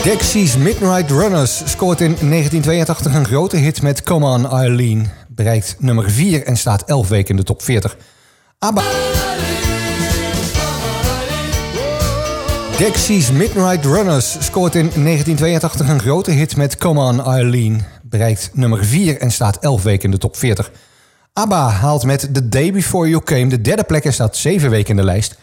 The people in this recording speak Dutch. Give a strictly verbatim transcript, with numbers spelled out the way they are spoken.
Dexys Midnight Runners scoort in negentien tweeëntachtig een grote hit met Come On Eileen. Bereikt nummer vier en staat elf weken in de top veertig. ABBA... Dexys Midnight Runners scoort in negentien tweeëntachtig een grote hit met Come On Eileen. Bereikt nummer vier en staat elf weken in de top veertig. ABBA haalt met The Day Before You Came de derde plek en staat zeven weken in de lijst.